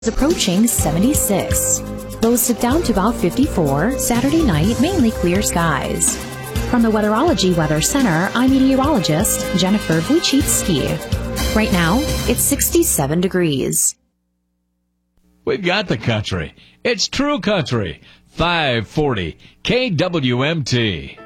approaching 76. Lows dip down to about 54. Saturday night, mainly clear skies. From the Weatherology Weather Center, I'm meteorologist Jennifer Wojcicki. Right now, it's 67 degrees. We've got the country. It's true country. 540 KWMT.